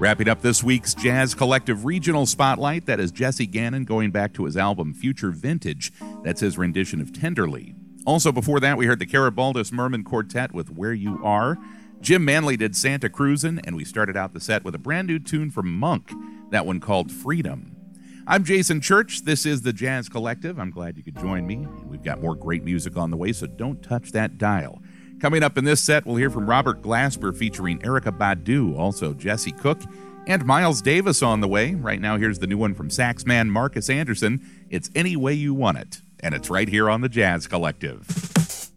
Wrapping up this week's Jazz Collective Regional Spotlight, that is Jesse Gannon going back to his album Future Vintage. That's his rendition of Tenderly. Also before that, we heard the Carabaldus Merman Quartet with Where You Are. Jim Manley did Santa Cruzin', and we started out the set with a brand new tune from Monk, that one called Freedom. I'm Jason Church. This is the Jazz Collective. I'm glad you could join me. We've got more great music on the way, so don't touch that dial. Coming up in this set, we'll hear from Robert Glasper featuring Erykah Badu, also Jesse Cook, and Miles Davis on the way. Right now, here's the new one from saxman Marcus Anderson. It's Any Way You Want It, and it's right here on the Jazz Collective.